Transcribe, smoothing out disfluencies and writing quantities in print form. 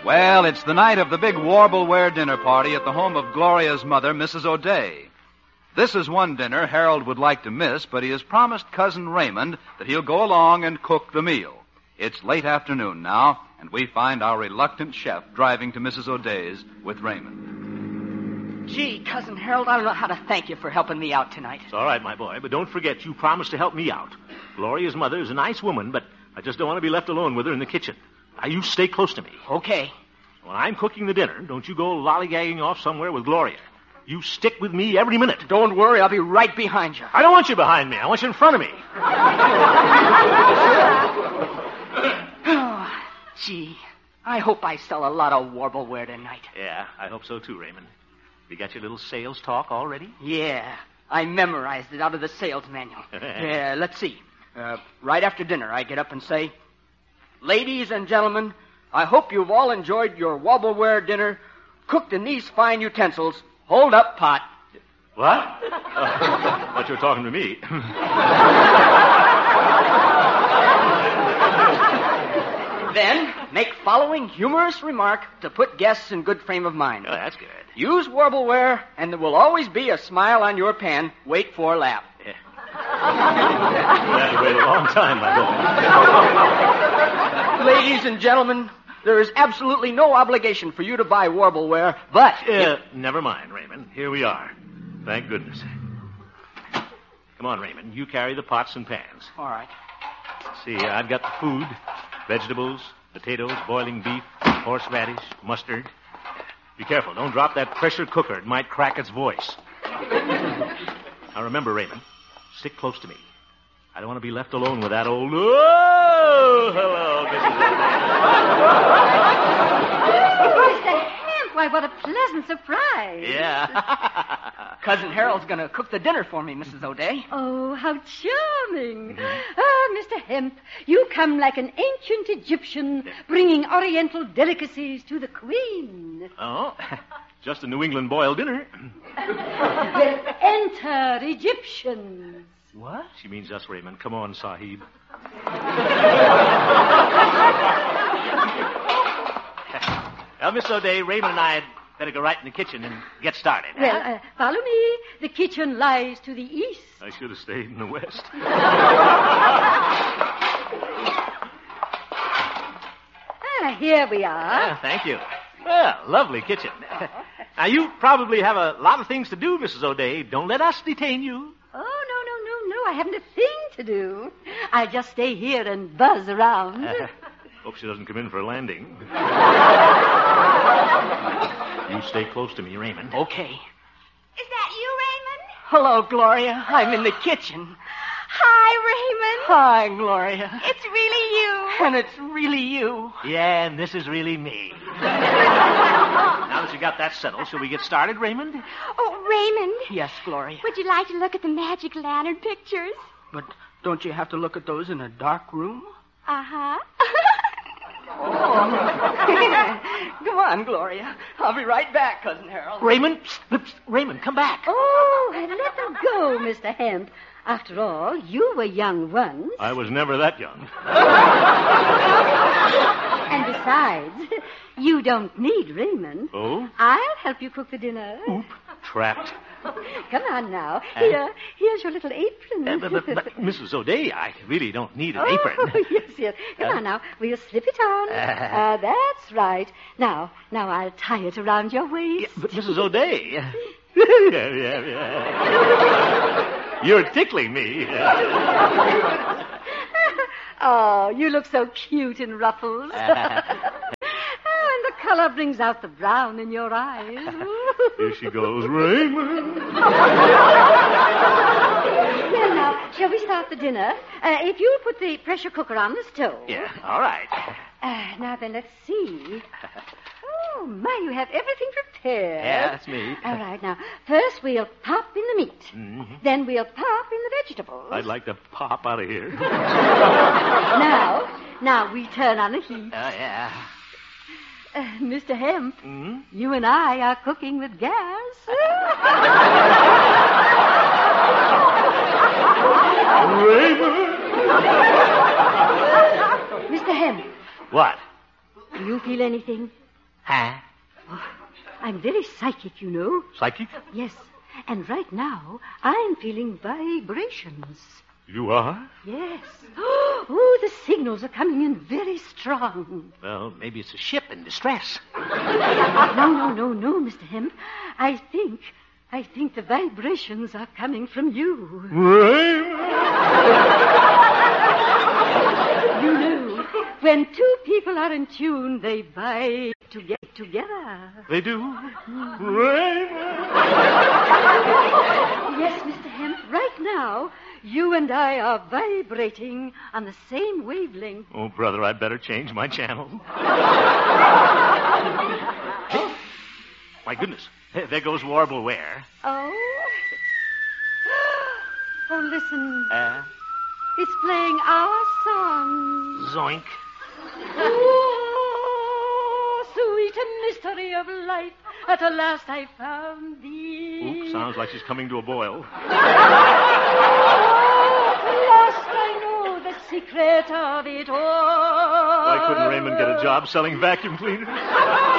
Well, it's the night of the big Warbleware dinner party at the home of Gloria's mother, Mrs. O'Day. This is one dinner Harold would like to miss, but he has promised Cousin Raymond that he'll go along and cook the meal. It's late afternoon now, and we find our reluctant chef driving to Mrs. O'Day's with Raymond. Gee, Cousin Harold, I don't know how to thank you for helping me out tonight. It's all right, my boy, but don't forget you promised to help me out. Gloria's mother is a nice woman, but I just don't want to be left alone with her in the kitchen. Now, you stay close to me. Okay. When I'm cooking the dinner, don't you go lollygagging off somewhere with Gloria. You stick with me every minute. Don't worry, I'll be right behind you. I don't want you behind me. I want you in front of me. Oh, gee, I hope I sell a lot of Warbleware tonight. Yeah, I hope so too, Raymond. You got your little sales talk already? Yeah, I memorized it out of the sales manual. Yeah, let's see. Right after dinner, I get up and say, "Ladies and gentlemen, I hope you've all enjoyed your Warbleware dinner, cooked in these fine utensils. Hold up, pot." What? Thought you were talking to me. Then, make following humorous remark to put guests in good frame of mind. Oh, that's good. Use Warbleware, and there will always be a smile on your pan. Wait for laugh. Yeah. You had to wait a long time, my boy. Ladies and gentlemen, there is absolutely no obligation for you to buy Warbleware, but... Never mind, Raymond. Here we are. Thank goodness. Come on, Raymond. You carry the pots and pans. All right. See, I've got the food, vegetables, potatoes, boiling beef, horseradish, mustard. Be careful. Don't drop that pressure cooker. It might crack its voice. Now, remember, Raymond, stick close to me. I don't want to be left alone with that old... Oh, hello, Mr. Hemp, why, what a pleasant surprise. Yeah. Cousin Harold's going to cook the dinner for me, Mrs. O'Day. Oh, how charming. Ah, Mr. Hemp, you come like an ancient Egyptian, bringing oriental delicacies to the Queen. Oh, just a New England boiled dinner. Well, enter Egyptians. What? She means us, Raymond. Come on, Sahib. Well, Miss O'Day, Raymond and I had better go right in the kitchen and get started. Well, follow me. The kitchen lies to the east. I should have stayed in the west. Here we are. Yeah, thank you. Well, lovely kitchen. Now, you probably have a lot of things to do, Mrs. O'Day. Don't let us detain you. Oh, no. I haven't a thing to do. I'll just stay here and buzz around. Hope she doesn't come in for a landing. You stay close to me, Raymond. Okay. Is that you, Raymond? Hello, Gloria. I'm in the kitchen. Hi, Raymond. Hi, Gloria. It's really you. And it's really you. Yeah, and this is really me. Now that you got that settled, shall we get started, Raymond? Oh, Raymond. Yes, Gloria. Would you like to look at the magic lantern pictures? But don't you have to look at those in a dark room? Uh-huh. Come on, Gloria. I'll be right back, Cousin Harold. Raymond, Raymond, come back. Oh, let them go, Mr. Hemp. After all, you were young once. I was never that young. And besides, you don't need Raymond. Oh? I'll help you cook the dinner. Oop, trapped. Come on now. Here's your little apron. But Mrs. O'Day, I really don't need an apron. Yes. Come on now. We'll slip it on. That's right. Now I'll tie it around your waist. Yeah, but Mrs. O'Day. Yeah. You're tickling me. Oh, you look so cute in ruffles. And the color brings out the brown in your eyes. Here she goes, Raymond. Well, now, shall we start the dinner? If you'll put the pressure cooker on the stove. Yeah, all right. Now then, let's see. Oh, my, you have everything prepared. Yeah, that's me. All right, now, first we'll pop in the meat. Mm-hmm. Then we'll pop in the vegetables. I'd like to pop out of here. Now we turn on the heat. Yeah. Mr. Hemp, you and I are cooking with gas. Raymond! Mr. Hemp. What? Do you feel anything? Huh? I'm very psychic, you know. Psychic? Yes. And right now, I'm feeling vibrations. You are? Yes. Oh, the signals are coming in very strong. Well, maybe it's a ship in distress. No, Mr. Hemp. I think the vibrations are coming from you. You know, when two people are in tune, they vibe together. They do? Yes, Mr. Hemp, right now, you and I are vibrating on the same wavelength. Oh, brother, I'd better change my channel. My goodness. There goes Warble Ware. Oh? Oh, listen. Uh? It's playing our song. Zoink. Oh, sweet mystery of life, at last I found thee. Oops, sounds like she's coming to a boil. Oh, at last I know the secret of it all. Why couldn't Raymond get a job selling vacuum cleaners?